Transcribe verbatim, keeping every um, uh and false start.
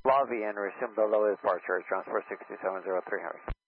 Lobby and resume the low departure, transport six two seven zero three Harris.